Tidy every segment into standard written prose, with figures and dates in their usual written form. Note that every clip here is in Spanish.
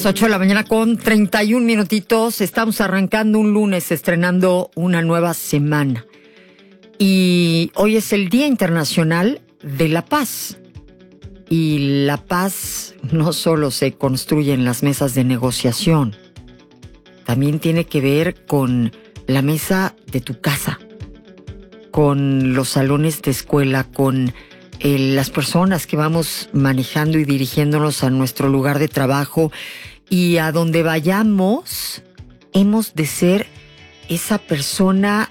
las 8 de la mañana con 31 minutitos. Estamos arrancando un lunes, estrenando una nueva semana. Y hoy es el Día Internacional de la Paz. Y la paz no solo se construye en las mesas de negociación, también tiene que ver con la mesa de tu casa, con los salones de escuela, con las personas que vamos manejando y dirigiéndonos a nuestro lugar de trabajo, y a donde vayamos hemos de ser esa persona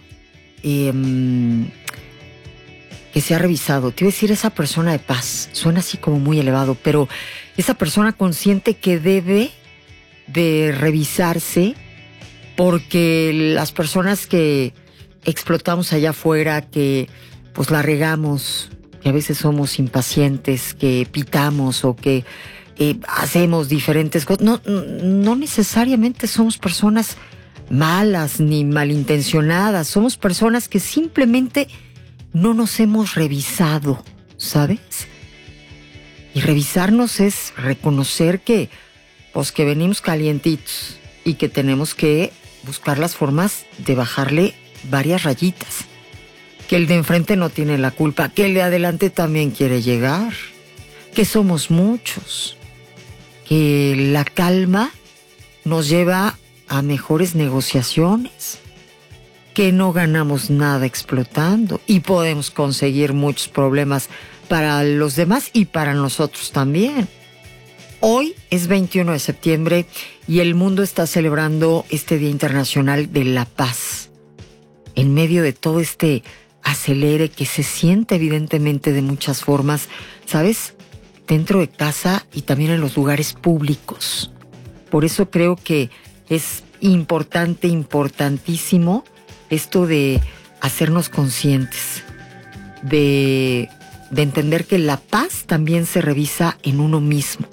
que se ha revisado. Te iba a decir esa persona de paz, suena así como muy elevado, pero esa persona consciente que debe de revisarse, porque las personas que explotamos allá afuera, que pues la regamos, que a veces somos impacientes, que pitamos o que hacemos diferentes cosas, no necesariamente somos personas malas ni malintencionadas, somos personas que simplemente no nos hemos revisado, ¿sabes? Y revisarnos es reconocer que venimos calientitos y que tenemos que buscar las formas de bajarle varias rayitas. Que el de enfrente no tiene la culpa, que el de adelante también quiere llegar, que somos muchos, que la calma nos lleva a mejores negociaciones, que no ganamos nada explotando y podemos conseguir muchos problemas para los demás y para nosotros también. Hoy es 21 de septiembre y el mundo está celebrando este Día Internacional de la Paz. En medio de todo este acelere que se siente evidentemente de muchas formas, ¿sabes? Dentro de casa y también en los lugares públicos. Por eso creo que es importante, importantísimo esto de hacernos conscientes, de entender que la paz también se revisa en uno mismo.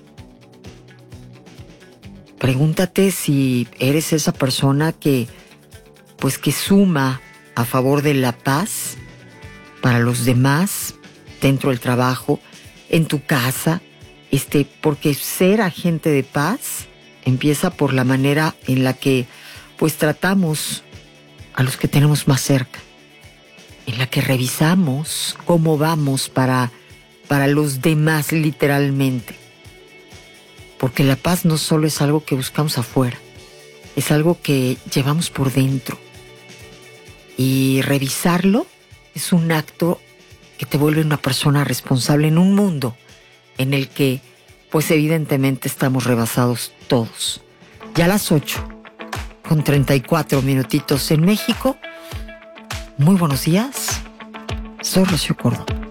Pregúntate si eres esa persona que suma a favor de la paz para los demás, dentro del trabajo, en tu casa, porque ser agente de paz empieza por la manera en la que tratamos a los que tenemos más cerca, en la que revisamos cómo vamos para los demás literalmente. Porque la paz no solo es algo que buscamos afuera, es algo que llevamos por dentro. Y revisarlo es un acto que te vuelve una persona responsable en un mundo en el que, evidentemente estamos rebasados todos. Ya a las 8, con 34 minutitos en México. Muy buenos días. Soy Rocío Córdoba.